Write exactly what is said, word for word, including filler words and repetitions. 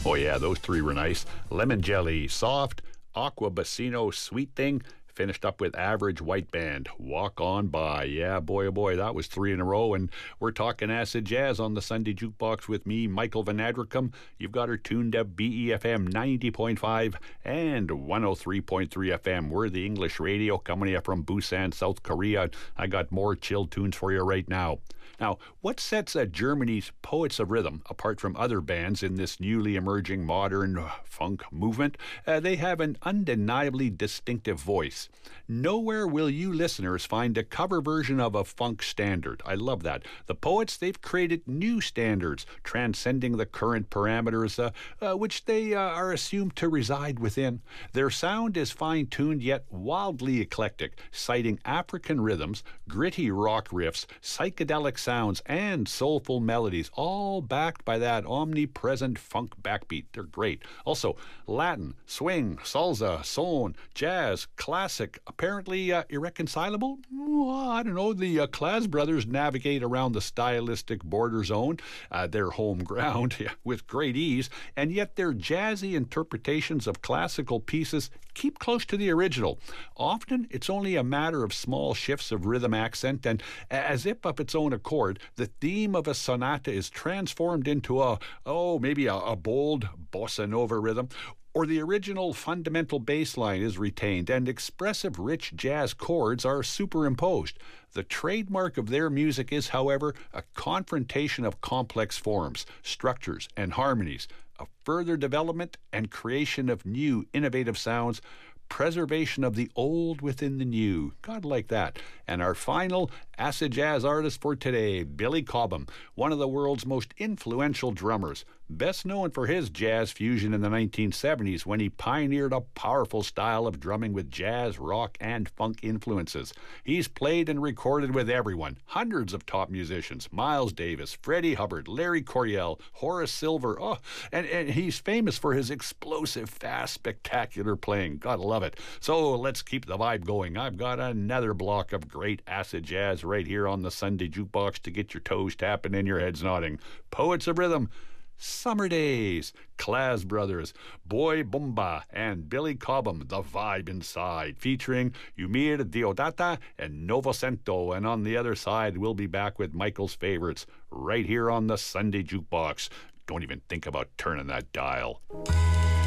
Oh, yeah, those three were nice. Lemon Jelly, Soft, Aqua Bassino, Sweet Thing, finished up with Average White Band, Walk On By. Yeah, boy, oh boy, that was three in a row. And we're talking acid jazz on the Sunday Jukebox with me, Michael Van Adricum. You've got her tuned up B E F M ninety point five and one oh three point three F M. We're the English radio coming here from Busan, South Korea. I got more chill tunes for you right now. Now, what sets uh, Germany's Poets of Rhythm apart from other bands in this newly emerging modern uh, funk movement? Uh, they have an undeniably distinctive voice. Nowhere will you listeners find a cover version of a funk standard. I love that. The Poets, they've created new standards, transcending the current parameters uh, uh, which they uh, are assumed to reside within. Their sound is fine-tuned yet wildly eclectic, citing African rhythms, gritty rock riffs, psychedelic sounds, and soulful melodies, all backed by that omnipresent funk backbeat. They're great. Also, Latin, swing, salsa, son, jazz, classic, apparently uh, irreconcilable? Well, I don't know. The uh, Claes brothers navigate around the stylistic border zone, uh, their home ground, with great ease, and yet their jazzy interpretations of classical pieces keep close to the original. Often, it's only a matter of small shifts of rhythm accent, and as if of its own accord, the theme of a sonata is transformed into a, oh, maybe a, a bold bossa nova rhythm, or the original fundamental bass line is retained and expressive rich jazz chords are superimposed. The trademark of their music is, however, a confrontation of complex forms, structures, and harmonies, a further development and creation of new, innovative sounds, preservation of the old within the new. God like that. And our final acid jazz artist for today, Billy Cobham, one of the world's most influential drummers, best known for his jazz fusion in the nineteen seventies when he pioneered a powerful style of drumming with jazz, rock, and funk influences. He's played and recorded with everyone, hundreds of top musicians, Miles Davis, Freddie Hubbard, Larry Coryell, Horace Silver, oh, and, and he's famous for his explosive, fast, spectacular playing. Gotta love it. So let's keep the vibe going. I've got another block of great acid jazz right here on the Sunday Jukebox to get your toes tapping and your heads nodding. Poets of Rhythm, Summer Days, Claes Brothers, Boy Bumba, and Billy Cobham, The Vibe Inside, featuring Umir Deodata and Novocento. And on the other side, we'll be back with Michael's favorites right here on the Sunday Jukebox. Don't even think about turning that dial.